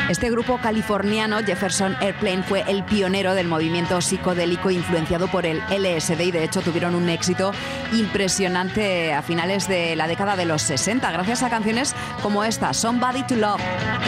Este grupo californiano, Jefferson Airplane, fue el pionero del movimiento psicodélico influenciado por el LSD y de hecho tuvieron un éxito impresionante a finales de la década de los 60 gracias a canciones como esta, Somebody to Love.